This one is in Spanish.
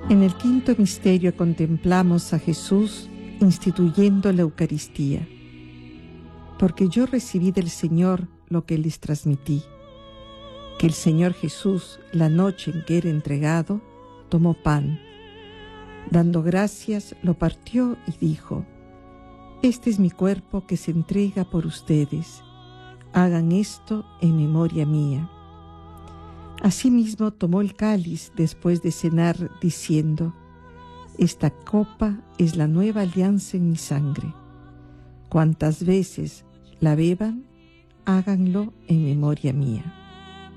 En el quinto misterio contemplamos a Jesús instituyendo la Eucaristía. Porque yo recibí del Señor lo que les transmití, que el Señor Jesús, la noche en que era entregado, tomó pan. Dando gracias, lo partió y dijo: Este es mi cuerpo que se entrega por ustedes. Hagan esto en memoria mía. Asimismo tomó el cáliz después de cenar, diciendo: Esta copa es la nueva alianza en mi sangre. Cuantas veces la beban, háganlo en memoria mía.